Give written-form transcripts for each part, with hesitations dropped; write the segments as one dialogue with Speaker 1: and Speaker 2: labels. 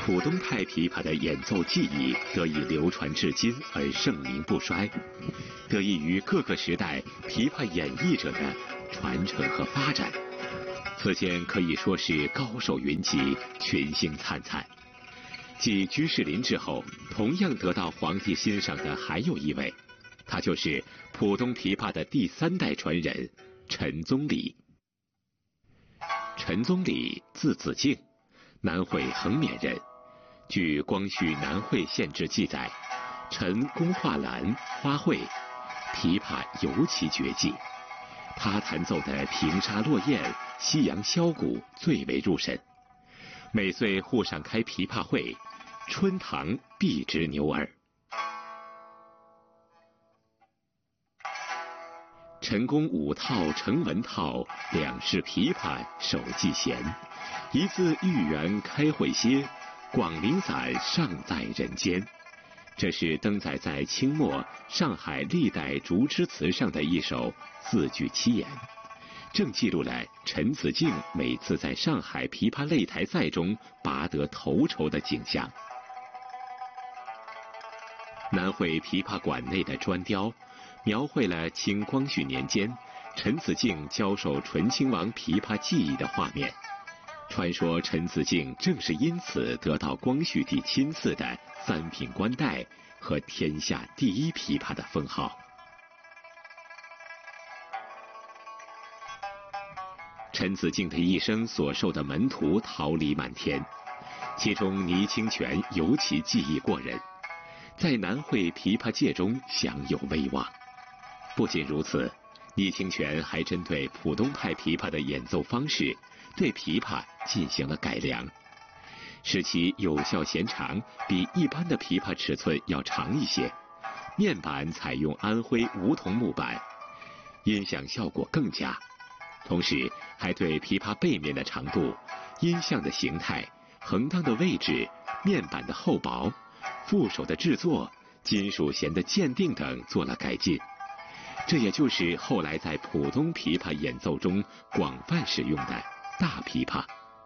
Speaker 1: 浦东派琵琶的演奏技艺得以流传至今而盛名不衰，得益于各个时代琵琶演绎者的传承和发展。此间可以说是高手云集，群星灿灿。继居士林之后，同样得到皇帝欣赏的还有一位，他就是浦东琵琶的第3代传人陈宗礼。陈宗礼字子敬，南会横冕人。据光绪南会县志记载，陈工画兰、花卉，琵琶尤其绝技。他弹奏的平沙落雁、西洋箫鼓最为入神。每岁沪上开琵琶会，春堂必知牛耳。陈宫5套成文套，2式琵琶手技弦。一字玉园开会歇，广陵散尚在人间。这是登载在清末上海历代竹枝词上的一首4句7言，正记录了陈子敬每次在上海琵琶擂台赛中拔得头筹的景象。南会琵琶馆内的砖雕，描绘了清光绪年间陈子敬教授醇亲王琵琶技艺的画面。传说陈子敬正是因此得到光绪帝亲赐的3品官带和天下第一琵琶的封号。陈子敬的一生所受的门徒桃李满天，其中倪清泉尤其技艺过人，在南会琵琶界中享有威望。不仅如此，倪清泉还针对浦东派琵琶的演奏方式，对琵琶进行了改良，使其有效弦长比一般的琵琶尺寸要长一些，面板采用安徽梧桐木板，音响效果更佳。同时还对琵琶背面的长度、音像的形态、横当的位置、面板的厚薄、副手的制作、金属弦的鉴定等做了改进。这也就是后来在浦东琵琶演奏中广泛使用的大琵琶。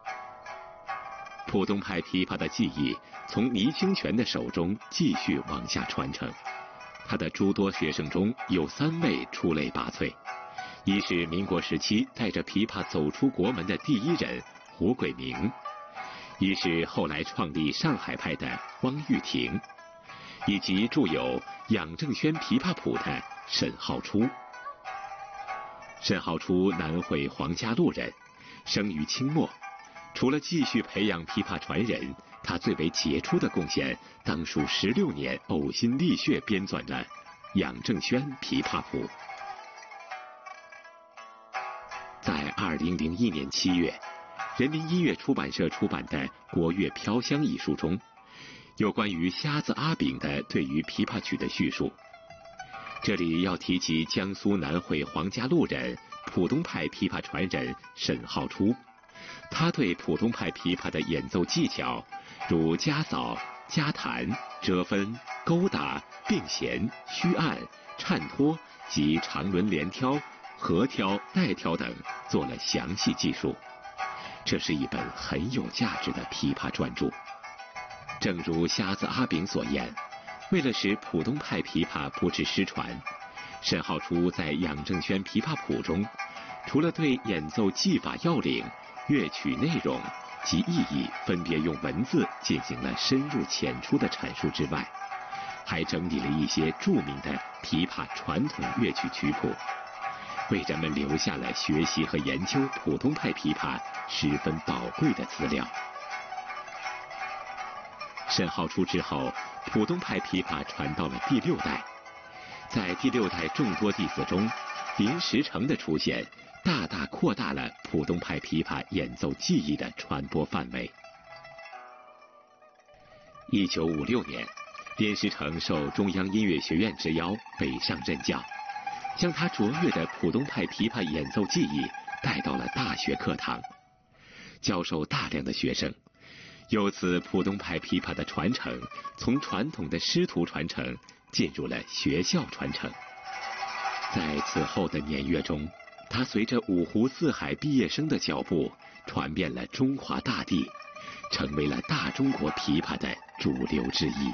Speaker 1: 浦东派琵琶的技艺从倪清泉的手中继续往下传承，他的诸多学生中有3位出类拔萃，一是民国时期带着琵琶走出国门的第一人胡桂明，一是后来创立上海派的汪玉婷，以及著有《养正轩琵琶谱》的沈浩初。沈浩初南会黄家路人，生于清末。除了继续培养琵琶传人，他最为杰出的贡献当属16年呕心沥血编纂了《养正轩琵琶谱》。在2001年7月，人民音乐出版社出版的《国乐飘香》一书中，有关于瞎子阿炳的对于琵琶曲的叙述。这里要提及江苏南会黄家路人、浦东派琵琶传人沈浩初，他对浦东派琵琶的演奏技巧，如夹扫、夹弹、折分、勾打、并弦、虚按、颤托及长轮连挑、合挑、带挑等做了详细记述。这是一本很有价值的琵琶专著。正如瞎子阿炳所言，为了使浦东派琵琶不致失传，沈浩初在《养正轩琵琶谱》中，除了对演奏技法要领、乐曲内容及意义分别用文字进行了深入浅出的阐述之外，还整理了一些著名的琵琶传统乐曲曲谱，为人们留下了学习和研究浦东派琵琶十分宝贵的资料。沈浩初之后，浦东派琵琶传到了第6代。在第6代众多弟子中，林石成的出现大大扩大了浦东派琵琶演奏技艺的传播范围。1956年，林石成受中央音乐学院之邀北上任教，将他卓越的浦东派琵琶演奏技艺带到了大学课堂，教授大量的学生。由此，浦东派琵琶的传承从传统的师徒传承进入了学校传承。在此后的年月中，他随着五湖四海毕业生的脚步，传遍了中华大地， 成为了大中国琵琶的主流之一。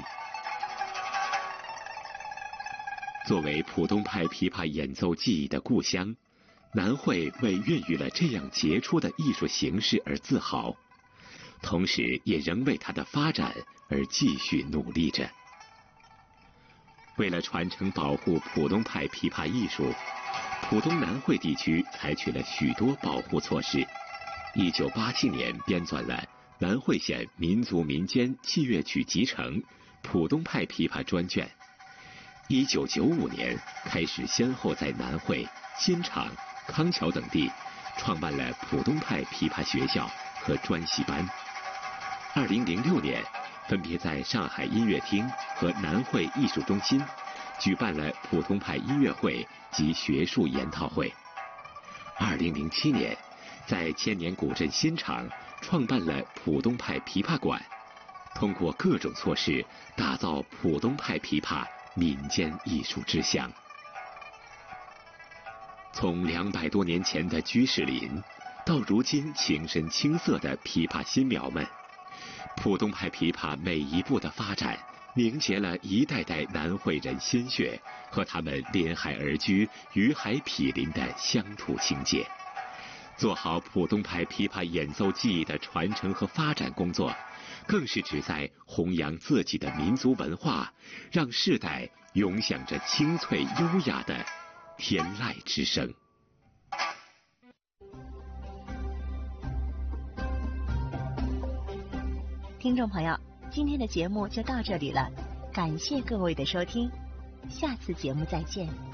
Speaker 1: 作为浦东派琵琶演奏技艺的故乡，南汇为孕育了这样杰出的艺术形式而自豪，同时也仍为它的发展而继续努力着。为了传承保护浦东派琵琶艺术，浦东南汇地区采取了许多保护措施。1987年编纂了《南汇县民族民间器乐曲集成·浦东派琵琶专卷》。1995年开始先后在南汇、新场、康桥等地创办了浦东派琵琶学校和专习班。2006年分别在上海音乐厅和南汇艺术中心举办了浦东派音乐会及学术研讨会。2007年在千年古镇新场创办了浦东派琵琶馆，通过各种措施打造浦东派琵琶民间艺术之乡。从200多年前的居士林，到如今情深青涩的琵琶新苗们，浦东派琵琶每一步的发展，凝结了一代代南汇人鲜血和他们临海而居、于海毗邻的乡土情结。做好浦东派琵琶演奏技艺的传承和发展工作，更是旨在弘扬自己的民族文化，让世代永享着清脆优雅的天籁之声。
Speaker 2: 听众朋友，今天的节目就到这里了，感谢各位的收听，下次节目再见。